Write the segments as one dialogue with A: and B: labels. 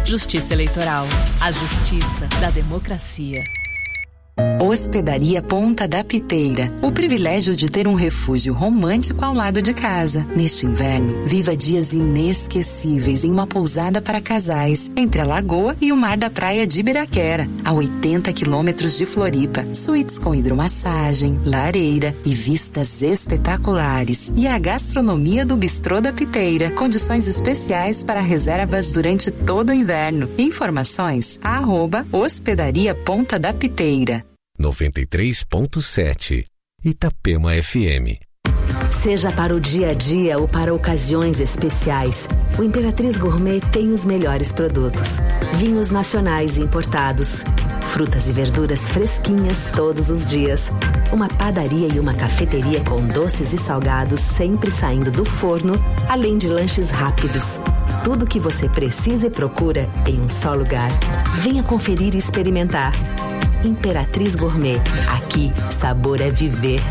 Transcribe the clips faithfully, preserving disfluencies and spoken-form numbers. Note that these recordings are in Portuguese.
A: Justiça Eleitoral. A justiça da democracia.
B: Hospedaria Ponta da Piteira. O privilégio de ter um refúgio romântico ao lado de casa. Neste inverno, viva dias inesquecíveis em uma pousada para casais, entre a lagoa e o mar da praia de Ibiraquera, a oitenta quilômetros de Floripa. Suítes com hidromassagem, lareira e vistas espetaculares. E a gastronomia do Bistrô da Piteira. Condições especiais para reservas durante todo o inverno. Informações, arroba Hospedaria Ponta da Piteira.
C: noventa e três ponto sete Itapema F M.
D: Seja para o dia a dia ou para ocasiões especiais, o Imperatriz Gourmet tem os melhores produtos. Vinhos nacionais e importados, frutas e verduras fresquinhas todos os dias, uma padaria e uma cafeteria com doces e salgados sempre saindo do forno, além de lanches rápidos. Tudo o que você precisa e procura em um só lugar. Venha conferir e experimentar. Imperatriz Gourmet. Aqui, sabor é viver.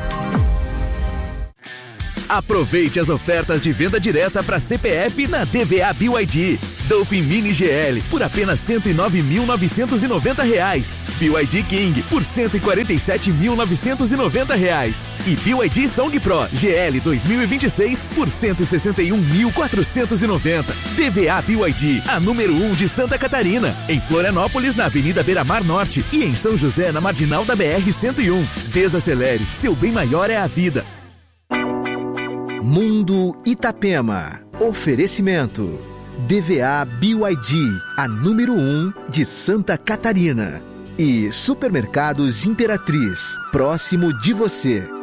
E: Aproveite as ofertas de venda direta para C P F na D V A B Y D. Dolphin Mini G L por apenas cento e nove mil novecentos e noventa reais. B Y D King por cento e quarenta e sete mil novecentos e noventa reais. E B Y D Song Pro G L dois mil e vinte e seis por cento e sessenta e um mil quatrocentos e noventa. D V A B Y D, a número um de Santa Catarina. Em Florianópolis, na Avenida Beira-Mar Norte. E em São José, na Marginal da B R cento e um. Desacelere, seu bem maior é a vida.
F: Mundo Itapema. Oferecimento. D V A B Y D, a número um de Santa Catarina. E Supermercados Imperatriz, próximo de você.